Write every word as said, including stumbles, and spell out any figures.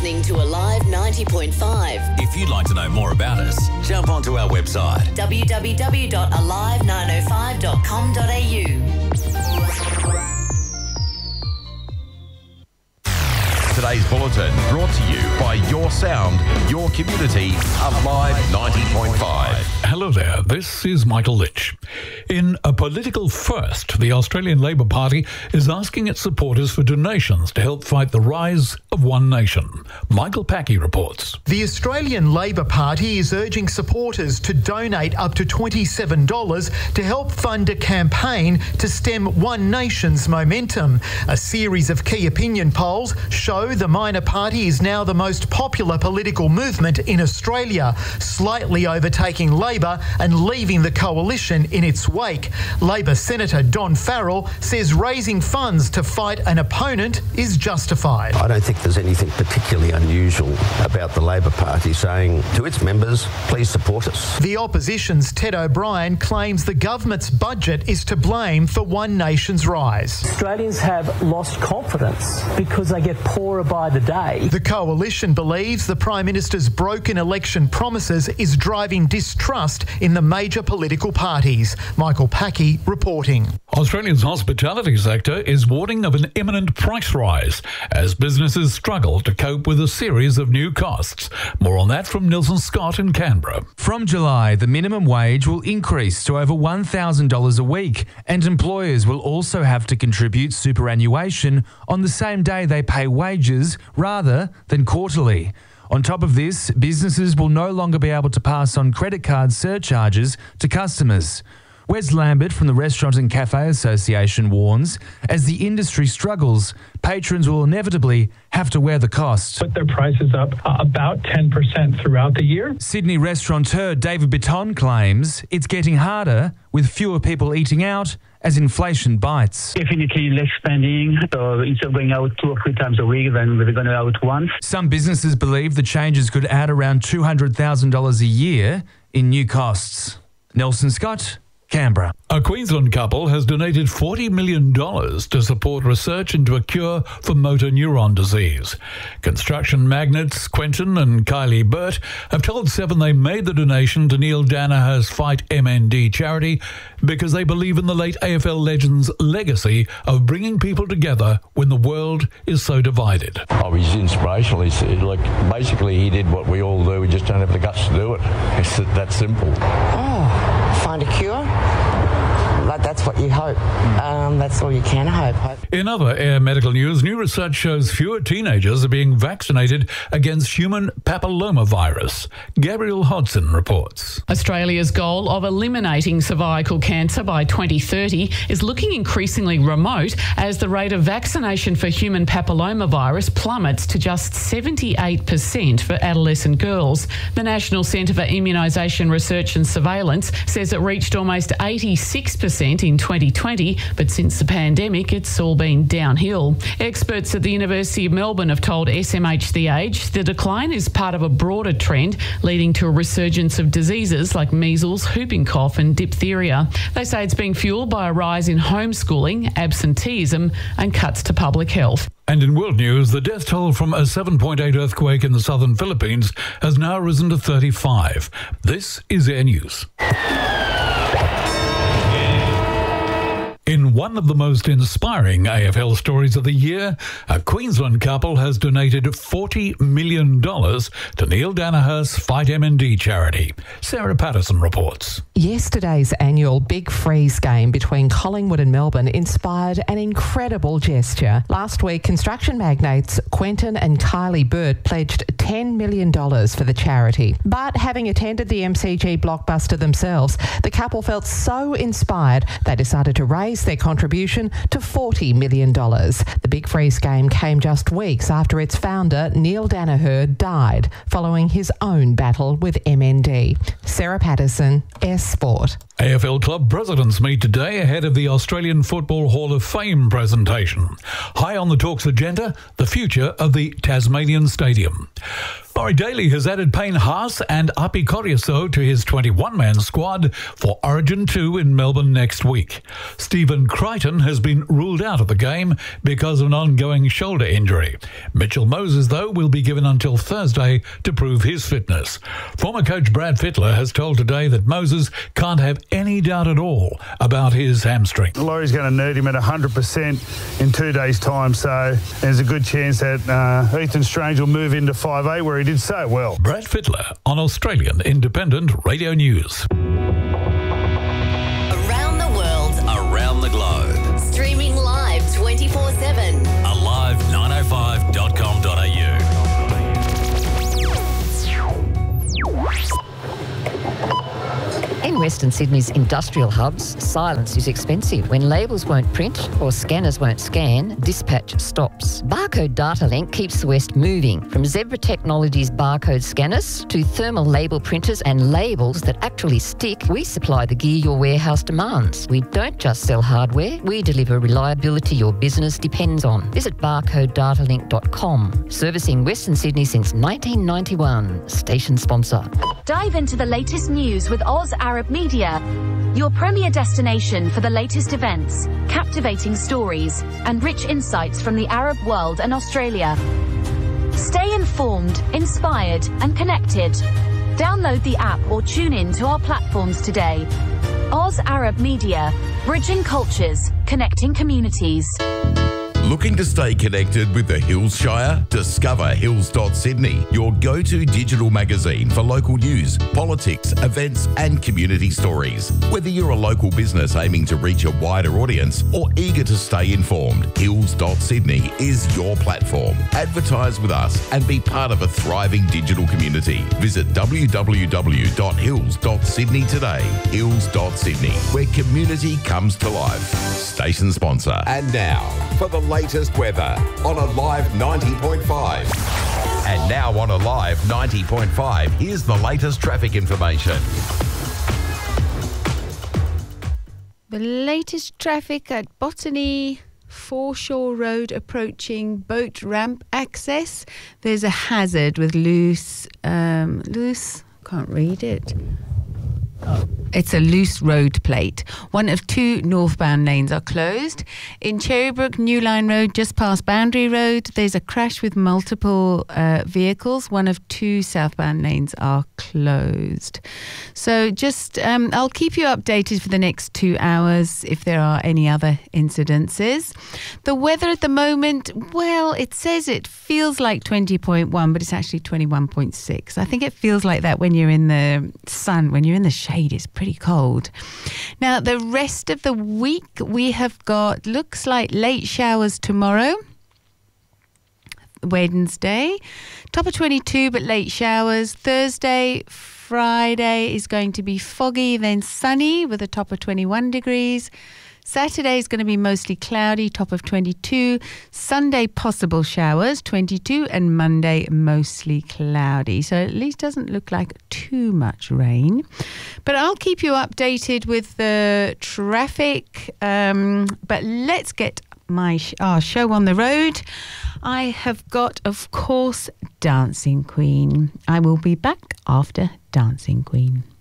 listening to Alive ninety point five. If you'd like to know more about us, jump onto our website w w w dot alive nine oh five dot com dot a u. Today's bulletin brought to you by Your Sound, Your Community, Alive ninety point five. Hello there, this is Michael Lynch. In a political first, the Australian Labor Party is asking its supporters for donations to help fight the rise of One Nation. Michael Packey reports. The Australian Labor Party is urging supporters to donate up to twenty-seven dollars to help fund a campaign to stem One Nation's momentum. A series of key opinion polls show the minor party is now the most popular political movement in Australia, slightly overtaking Labor and leaving the coalition in its wake. Labor Senator Don Farrell says raising funds to fight an opponent is justified. I don't think there's anything particularly unusual about the Labor Party saying to its members, please support us. The opposition's Ted O'Brien claims the government's budget is to blame for One Nation's rise. Australians have lost confidence because they get poorer by the day. The coalition believes the Prime Minister's broken election promises is driving distrust in the major political parties. Michael Packey reporting. Australia's hospitality sector is warning of an imminent price rise as businesses struggle to cope with a series of new costs. More on that from Nelson Scott in Canberra. From July, the minimum wage will increase to over one thousand dollars a week, and employers will also have to contribute superannuation on the same day they pay wages rather than quarterly. On top of this, businesses will no longer be able to pass on credit card surcharges to customers. Wes Lambert from the Restaurant and Cafe Association warns, as the industry struggles, patrons will inevitably have to wear the cost. Put their prices up uh, about ten percent throughout the year. Sydney restaurateur David Bitton claims it's getting harder with fewer people eating out as inflation bites. Definitely less spending, so instead of going out two or three times a week, then we're going out once. Some businesses believe the changes could add around two hundred thousand dollars a year in new costs. Nelson Scott, Canberra. A Queensland couple has donated forty million dollars to support research into a cure for motor neuron disease. Construction magnates Quentin and Kylie Burt have told Seven they made the donation to Neil Danaher's Fight M N D charity because they believe in the late A F L legend's legacy of bringing people together when the world is so divided. Oh, he's inspirational. He's like, basically he did what we all do. We just don't have the guts to do it. It's that simple. Oh, find a cure? Like, that's what you hope. Um, that's all you can hope. hope. In other air medical news, new research shows fewer teenagers are being vaccinated against human papillomavirus. Gabrielle Hodson reports. Australia's goal of eliminating cervical cancer by twenty thirty is looking increasingly remote as the rate of vaccination for human papillomavirus plummets to just seventy-eight percent for adolescent girls. The National Centre for Immunisation Research and Surveillance says it reached almost eighty-six percent in twenty twenty, but since the pandemic, it's all been downhill. Experts at the University of Melbourne have told S M H The Age the decline is part of a broader trend leading to a resurgence of diseases like measles, whooping cough and diphtheria. They say it's being fuelled by a rise in homeschooling, absenteeism and cuts to public health. And in world news, the death toll from a seven point eight earthquake in the southern Philippines has now risen to thirty-five. This is Air News. In one of the most inspiring A F L stories of the year, a Queensland couple has donated forty million dollars to Neil Danaher's Fight M N D charity. Sarah Patterson reports. Yesterday's annual Big Freeze game between Collingwood and Melbourne inspired an incredible gesture. Last week, construction magnates Quentin and Kylie Burt pledged ten million dollars for the charity. But having attended the M C G blockbuster themselves, the couple felt so inspired they decided to raise their contribution to forty million dollars. The Big Freeze game came just weeks after its founder, Neil Danaher, died following his own battle with M N D. Sarah Patterson, S Sport. A F L club presidents meet today ahead of the Australian Football Hall of Fame presentation. High on the talks agenda, the future of the Tasmanian Stadium. Laurie Daly has added Payne Haas and Api Coriaso to his twenty-one man squad for Origin two in Melbourne next week. Stephen Crichton has been ruled out of the game because of an ongoing shoulder injury. Mitchell Moses, though, will be given until Thursday to prove his fitness. Former coach Brad Fittler has told Today that Moses can't have any doubt at all about his hamstring. Laurie's going to need him at one hundred percent in two days' time, so there's a good chance that uh, Ethan Strange will move into five eight where he did so well. Brad Fittler on Australian Independent Radio News. Around the world, Around the globe. streaming live twenty-four seven. alive nine oh five dot com dot a u. In Western Sydney's industrial hubs, silence is expensive. When labels won't print or scanners won't scan, dispatch stops. Barcode Data Link keeps the West moving. From Zebra Technologies barcode scanners to thermal label printers and labels that actually stick, we supply the gear your warehouse demands. We don't just sell hardware, we deliver reliability your business depends on. Visit barcode data link dot com. Servicing Western Sydney since nineteen ninety-one. Station sponsor. Dive into the latest news with Oz Arab Media, your premier destination for the latest events, captivating stories, and rich insights from the Arab world and Australia. Stay informed, inspired, and connected. Download the app or tune in to our platforms today. Oz Arab Media, bridging cultures, connecting communities. Looking to stay connected with the Hills Shire? Discover hills dot sydney, your go-to digital magazine for local news, politics, events and community stories. Whether you're a local business aiming to reach a wider audience or eager to stay informed, hills dot sydney is your platform. Advertise with us and be part of a thriving digital community. Visit w w w dot hills dot sydney today. hills dot sydney, where community comes to life. Station sponsor. And now, for the latest weather on Alive ninety point five. And now on Alive ninety point five, here's the latest traffic information. The latest traffic at Botany Foreshore Road approaching boat ramp access. There's a hazard with loose, um, loose, can't read it. Oh. It's a loose road plate. One of two northbound lanes are closed. In Cherrybrook, New Line Road, just past Boundary Road, there's a crash with multiple uh, vehicles. One of two southbound lanes are closed. So just, um, I'll keep you updated for the next two hours if there are any other incidences. The weather at the moment, well, it says it feels like twenty point one, but it's actually twenty-one point six. I think it feels like that when you're in the sun, when you're in the shade, it's pretty cold. Now, the rest of the week, we have got, looks like late showers tomorrow, Wednesday, top of twenty-two, but late showers. Thursday, Friday is going to be foggy, then sunny with a top of twenty-one degrees. Saturday is going to be mostly cloudy, top of twenty-two. Sunday, possible showers, twenty-two. And Monday, mostly cloudy. So at least doesn't look like too much rain. But I'll keep you updated with the traffic. Um, but let's get my sh- our show on the road. I have got, of course, Dancing Queen. I will be back after Dancing Queen.